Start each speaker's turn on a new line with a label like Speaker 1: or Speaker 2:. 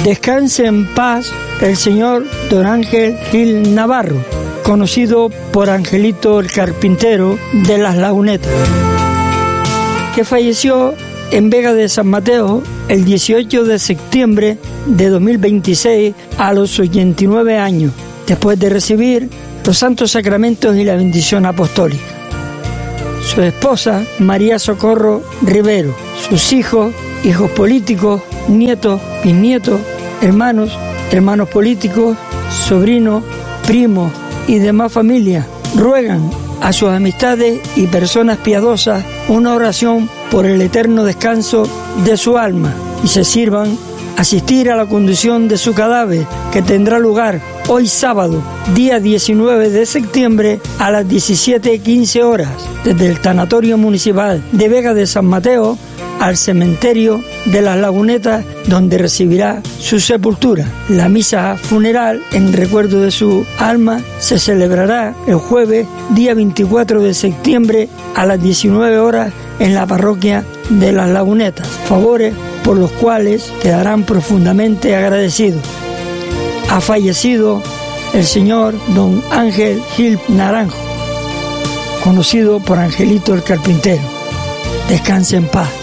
Speaker 1: Descanse en paz el señor don Ángel Gil Navarro, conocido por Angelito el Carpintero de Las Lagunetas, que falleció en Vega de San Mateo el 18 de septiembre de 2026 a los 89 años, después de recibir los santos sacramentos y la bendición apostólica. Su esposa, María Socorro Rivero, sus hijos políticos, nietos, bisnietos, hermanos políticos, sobrinos, primos y demás familias, ruegan a sus amistades y personas piadosas una oración por el eterno descanso de su alma y se sirvan asistir a la conducción de su cadáver, que tendrá lugar hoy sábado, día 19 de septiembre a las 17:15 horas, desde el Tanatorio Municipal de Vega de San Mateo al cementerio de Las Lagunetas, donde recibirá su sepultura. La misa funeral en recuerdo de su alma se celebrará el jueves, día 24 de septiembre a las 19 horas en la parroquia de Las Lagunetas, favores por los cuales quedarán profundamente agradecidos. Ha fallecido el señor don Ángel Gil Naranjo, conocido por Angelito el Carpintero. Descanse en paz.